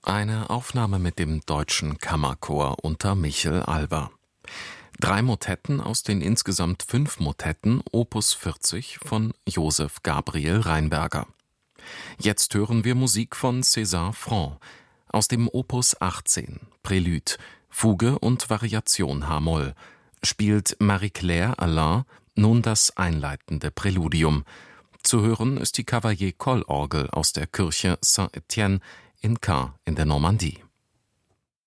Eine Aufnahme mit dem Deutschen Kammerchor unter Michel Alber. 3 Motetten aus den insgesamt 5 Motetten Opus 40 von Joseph Gabriel Rheinberger. Jetzt hören wir Musik von César Franck aus dem Opus 18 Prélude, Fuge und Variation h-Moll. Spielt Marie-Claire Alain nun das einleitende Präludium. Zu hören ist die Cavalier-Coll-Orgel aus der Kirche Saint-Étienne in Caen in der Normandie.